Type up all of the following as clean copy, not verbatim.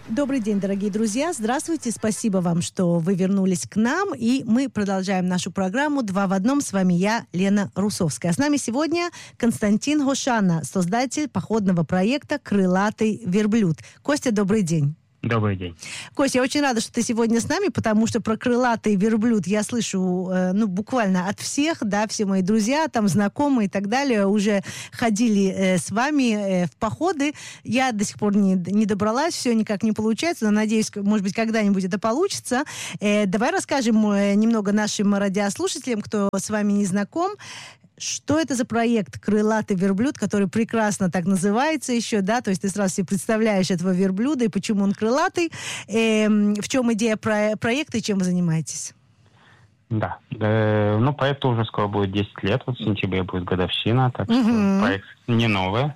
Добрый день, дорогие друзья. Здравствуйте. Спасибо вам, что вы вернулись к нам. И мы продолжаем нашу программу «Два в одном». С вами я, Лена Русовская. А с нами сегодня Константин Гошана, создатель походного проекта «Крылатый верблюд». Костя, добрый день. Добрый день. Костя, я очень рада, что ты сегодня с нами, потому что про крылатый верблюд я слышу, буквально от всех, да, все мои друзья, там, знакомые и так далее уже ходили с вами в походы. Я до сих пор не добралась, все никак не получается, но надеюсь, может быть, когда-нибудь это получится. Давай расскажем немного нашим радиослушателям, кто с вами не знаком, что это за проект «Крылатый верблюд», который прекрасно так называется еще, да, то есть ты сразу себе представляешь этого верблюда и почему он крылатый. В чем идея проекта и чем вы занимаетесь? Да, проекту уже скоро будет 10 лет, вот в сентябре будет годовщина, так что проект не новый.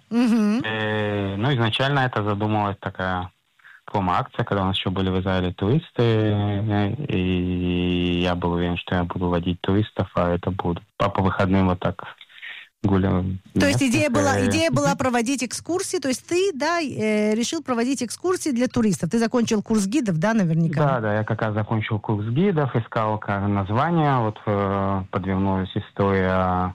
Изначально это задумалась такая промо-акция, когда у нас еще были в Израиле туристы, и я был уверен, что я буду водить туристов, а это будут по выходным вот так гуляем. То есть идея была проводить экскурсии, то есть ты, да, решил проводить экскурсии для туристов. Ты закончил курс гидов, да, наверняка? Да, я как раз закончил курс гидов, искал название, вот подвернулась история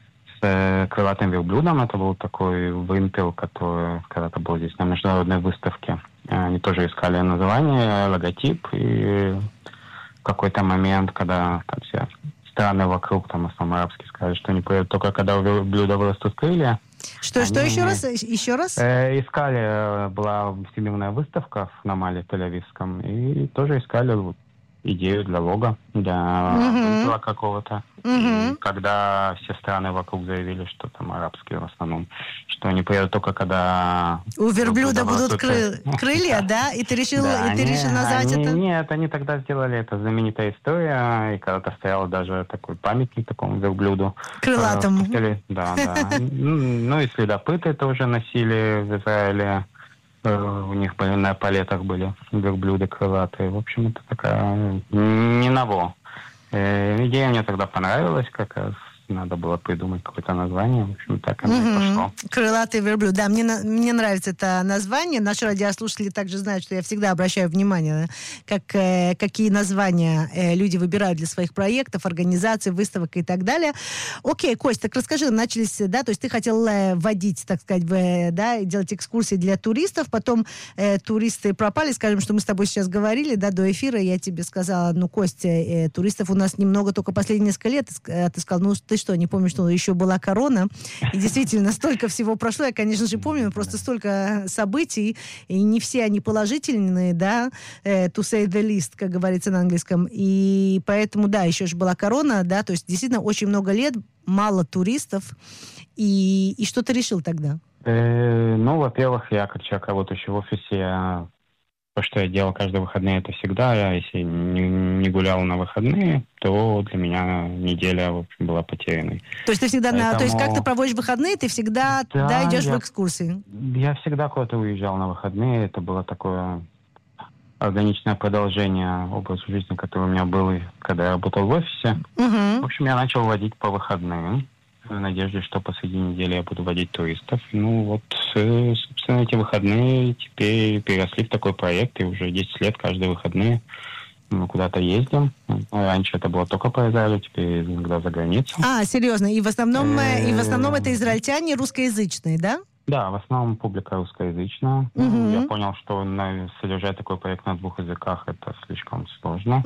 с крылатым верблюдом. Это был такой вымпел, который когда-то был здесь на международной выставке. Они тоже искали название, логотип, и в какой-то момент, когда там все страны вокруг, там, в основном арабские, сказали, что они поедут только когда у верблюда вырастут крылья. Что еще раз? Еще раз? Искали, была всемирная выставка в Намале Тель-Авивском, и тоже искали идею для лого, для вымпела какого-то. И когда все страны вокруг заявили, что там арабские в основном, что они поедут только когда... У верблюда будут крылья, да? И ты решил назвать это? Нет, они тогда сделали, это знаменитая история, и когда-то стоял даже такой памятник такому верблюду. Крылатому. Да. И следопыты тоже носили в Израиле. У них на палетах были верблюды крылатые. В общем, это такая не ново. Идея мне тогда понравилась, как раз надо было придумать какое-то название. В общем, так оно и пошло. Крылатый верблюд. Да, мне нравится это название. Наши радиослушатели также знают, что я всегда обращаю внимание, какие названия люди выбирают для своих проектов, организаций, выставок и так далее. Окей, Кость, так расскажи, начались, да, то есть ты хотел водить, так сказать, да, делать экскурсии для туристов, потом туристы пропали, скажем, что мы с тобой сейчас говорили, да, до эфира, я тебе сказала, Костя, туристов у нас немного только последние несколько лет, ты сказал, ты что, не помнишь, что еще была корона? И действительно, столько всего прошло. Я, конечно же, помню, просто столько событий, и не все они положительные, да, to say the least, как говорится на английском. И поэтому, да, еще же была корона, да, то есть действительно очень много лет, мало туристов. И что ты решил тогда? Во-первых, я как человек, работающий в офисе, то, что я делал каждые выходные, это всегда. Если не гулял на выходные, то для меня неделя, в общем, была потерянной. То есть ты всегда то есть как ты проводишь выходные, ты всегда идешь в экскурсии? Я всегда куда-то уезжал на выходные. Это было такое органичное продолжение образа жизни, который у меня был, когда я работал в офисе. В общем, я начал водить по выходным, в надежде, что посреди недели я буду водить туристов. Собственно, эти выходные теперь переросли в такой проект, и уже 10 лет каждые выходные мы куда-то ездим. Раньше это было только по Израилю, теперь иногда за границу. Серьезно? И в основном это израильтяне русскоязычные, да? Да, в основном публика русскоязычная. Я понял, что содержать такой проект на 2 языках это слишком сложно.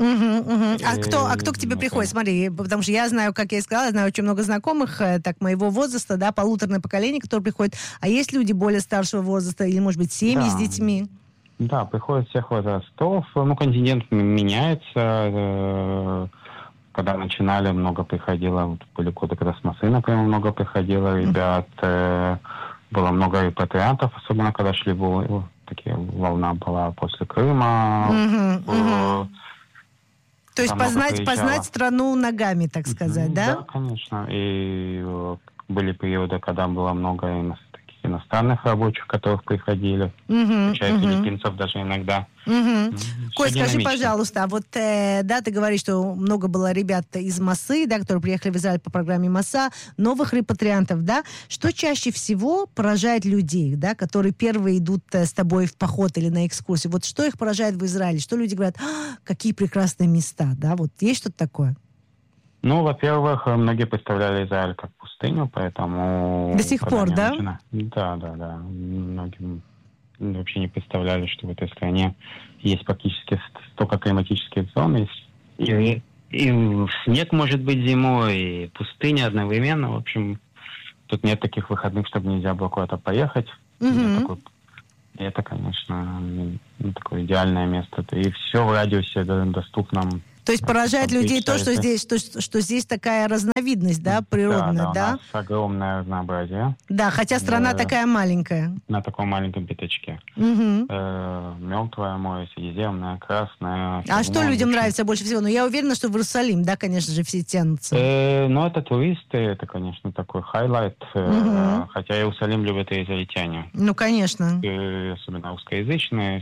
А кто к тебе приходит? Смотри, потому что я знаю, как я и сказала, я знаю очень много знакомых так моего возраста, да, полуторное поколение, которые приходят. А есть люди более старшего возраста или, может быть, семьи с детьми? Да, приходят всех возрастов. Контингент меняется. Когда начинали, много приходило. Были годы, когда с Москвы, например, много приходило ребят. Было много репатриантов, особенно когда шли волна была после Крыма. То есть познать страну ногами, так сказать, да? Да, конечно. И были периоды, когда было много иностранных рабочих, которых приходили, включая филиппинцев даже иногда. Кость, скажи, пожалуйста, а вот, да, ты говоришь, что много было ребят из МАСы, да, которые приехали в Израиль по программе МАСа, новых репатриантов, да, что чаще всего поражает людей, да, которые первые идут с тобой в поход или на экскурсию? Вот что их поражает в Израиле? Что люди говорят, какие прекрасные места, да, вот есть что-то такое? Ну, во-первых, многие представляли Израиль как пустыню, поэтому... До сих пор, да? Да. Многим вообще не представляли, что в этой стране есть практически столько климатических зон. И снег может быть зимой, и пустыня одновременно. В общем, тут нет таких выходных, чтобы нельзя было куда-то поехать. Это, конечно, такое идеальное место. И все в радиусе доступном. То есть поражает людей то, что здесь такая разновидность, да, природная, да? У нас огромное разнообразие. Да, хотя страна такая маленькая. На таком маленьком пятачке. Мертвое море, Средиземное, Красное. А что людям нравится больше всего? Ну, я уверена, что в Иерусалим, да, конечно же, все тянутся. Ну, это туристы, это, конечно, такой хайлайт. Хотя Иерусалим любят и израильтяне. Ну, конечно. Особенно русскоязычные.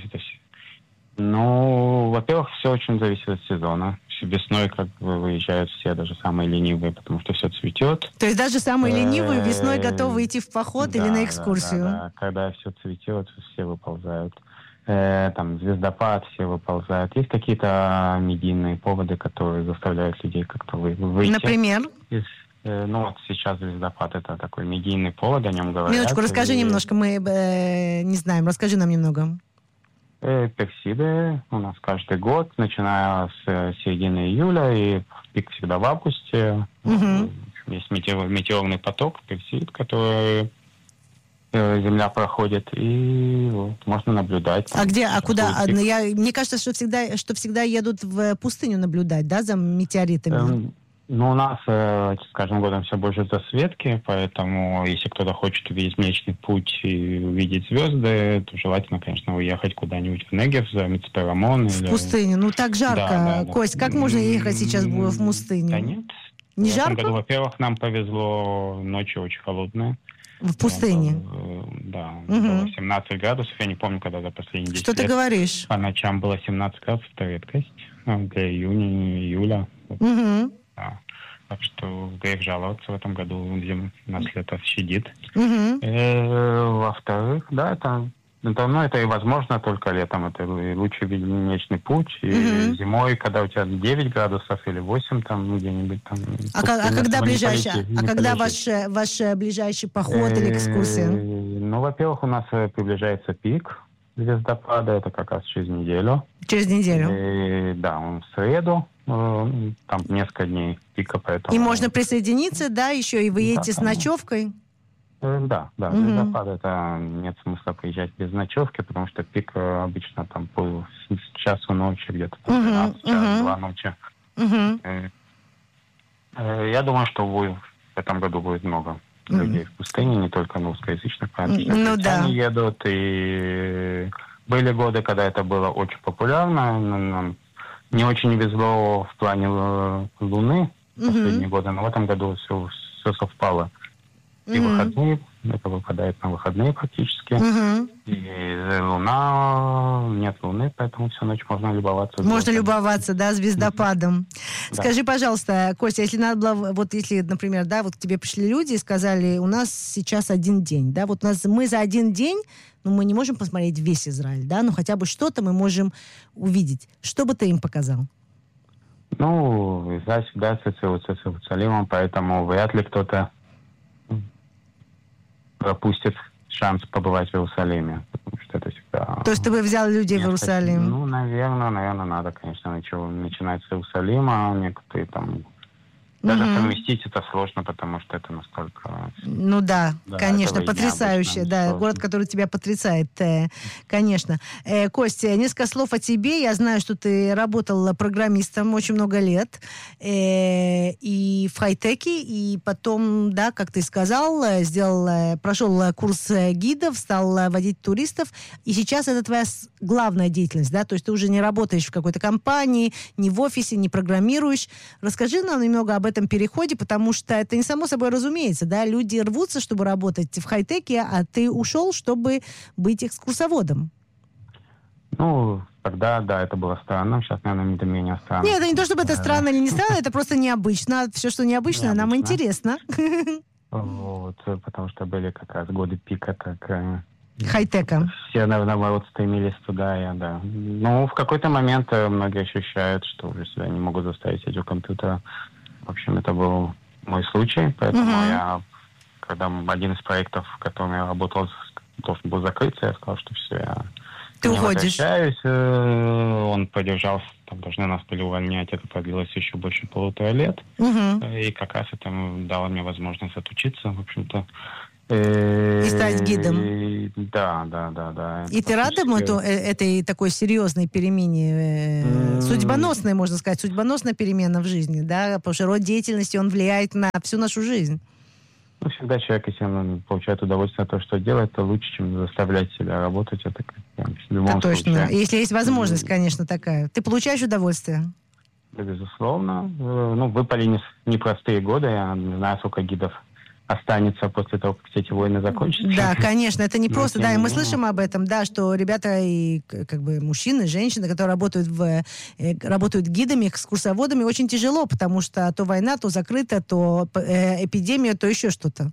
Ну, во-первых, все очень зависит от сезона. Весной как бы выезжают все, даже самые ленивые, потому что все цветет. То есть даже самые ленивые весной готовы идти в поход или на экскурсию? Да. Когда все цветет, все выползают. Там звездопад, все выползают. Есть какие-то медийные поводы, которые заставляют людей как-то выйти. Например? Ну, вот сейчас звездопад — это такой медийный повод, о нем говорят. Минуточку, расскажи немножко, мы не знаем, расскажи нам немного. Персиды у нас каждый год, начиная с середины июля, и пик всегда в августе. Есть метеорный поток, персид, который Земля проходит, и вот, можно наблюдать. А где, а куда? Мне кажется, что всегда едут в пустыню наблюдать, да, за метеоритами? Ну, у нас с каждым годом все больше засветки, поэтому если кто-то хочет увидеть Млечный Путь и увидеть звезды, то желательно, конечно, уехать куда-нибудь в Негев, за Мицпе-Рамон. В пустыню. Ну, так жарко. Да. Кость, как можно ехать сейчас в пустыню? Да нет. Не в жарко? Этом году, во-первых, нам повезло, ночью очень холодная. В пустыне? Да, было 17 градусов, я не помню, когда за последние 10 лет. Что ты говоришь? По ночам было 17 градусов, это редкость для июля. Да. Так что грех жаловаться в этом году, нас лето щадит. Во-вторых, да, это и возможно только летом. Это лучше видеть Млечный Путь. И зимой, когда у тебя 9 градусов или 8 там где-нибудь там. Когда ваш ближайший поход или экскурсия? Ну, во-первых, у нас приближается пик звездопада. Это как раз через неделю. Через неделю? Да, он в среду. Там несколько дней пика, поэтому... И можно присоединиться, да, еще и вы едете с ночевкой? Да, звездопад, это нет смысла приезжать без ночевки, потому что пик обычно там по часу ночи, где-то 12-2 ночи. Я думаю, что в этом году будет много людей в пустыне, не только русскоязычных, потому что они едут, и были годы, когда это было очень популярно. Не очень везло в плане Луны последние годы, но в этом году все совпало. И выходные, это выпадает на выходные практически. И Луна, нет Луны, поэтому всю ночь можно любоваться. Можно любоваться, да, звездопадом. Да. Скажи, пожалуйста, Костя, если надо было, вот если, например, да, вот к тебе пришли люди и сказали, у нас сейчас один день, да, вот мы за один день, мы не можем посмотреть весь Израиль, да, но хотя бы что-то мы можем увидеть. Что бы ты им показал? Ну, Израиль всегда ассоциируется с Иерусалимом, поэтому вряд ли кто-то пропустит шанс побывать в Иерусалиме, потому что это всегда... То есть ты бы взял людей в Иерусалим? Ну, наверное, надо, конечно, начинать с Иерусалима, некоторые там... Даже совместить это сложно, потому что это настолько... Ну да, конечно, потрясающе. Да, город, который тебя потрясает, конечно. Костя, несколько слов о тебе. Я знаю, что ты работал программистом очень много лет и в хай-теке, и потом, да, как ты сказал, прошел курс гидов, стал водить туристов, и сейчас это твоя главная деятельность, да? То есть ты уже не работаешь в какой-то компании, не в офисе, не программируешь. Расскажи нам немного об этом этом переходе, потому что это не само собой разумеется, да, люди рвутся, чтобы работать в хай-теке, а ты ушел, чтобы быть экскурсоводом. Ну, тогда, да, это было странно. Сейчас, наверное, это менее странно. Нет, это не то, чтобы это странно или не странно, это просто необычно. Все, что необычно, нам интересно. Вот, потому что были как раз годы пика, так... Хай-тека. Все, наоборот, стремились туда, да. Ну, в какой-то момент многие ощущают, что уже себя не могут заставить сидеть у компьютера. В общем, это был мой случай, поэтому я, когда один из проектов, в котором я работал, должен был закрыться, я сказал, что все, я ты не уходишь. возвращаюсь. Он поддержал, там должны нас были увольнять, это продлилось еще больше 1,5 лет. И как раз это дало мне возможность отучиться, в общем-то. И стать гидом. Да. И ты рад этой такой серьезной перемене, судьбоносной, можно сказать, судьбоносная перемена в жизни, да? Потому что род деятельности, он влияет на всю нашу жизнь. Ну, всегда человек, если он получает удовольствие от того, что делает, то лучше, чем заставлять себя работать. Это в любом случае. Точно. Если есть возможность, конечно, такая. Ты получаешь удовольствие? Да, безусловно. Ну, выпали непростые годы. Я не знаю, сколько гидов останется после того, как все эти войны закончатся. Да, конечно, это не просто, да, и мы слышим об этом, да, что ребята и как бы мужчины, женщины, которые работают гидами, экскурсоводами, очень тяжело, потому что то война, то закрыто, то эпидемия, то еще что-то.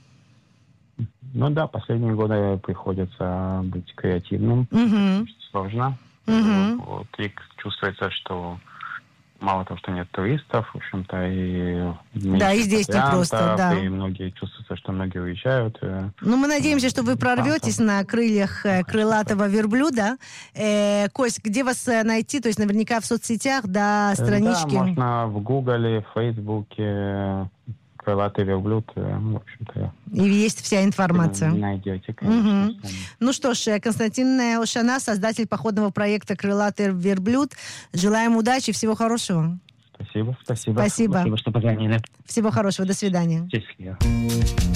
Ну да, последние годы приходится быть креативным, сложно. Вот, и чувствуется, что мало того, что нет туристов, в общем-то, и... Да, и здесь не просто, да. И многие чувствуются, что многие уезжают. Ну, мы надеемся, что вы прорветесь на крыльях крылатого верблюда. Кость, где вас найти? То есть наверняка в соцсетях, да, странички? Да, можно в Гугле, в Фейсбуке, крылатый верблюд, в общем-то. И есть вся информация. Найдете, конечно. Ну что ж, Константин Ошана, создатель походного проекта «Крылатый верблюд». Желаем удачи, всего хорошего. Спасибо, что позвонили. Всего хорошего, до свидания. Счастливо.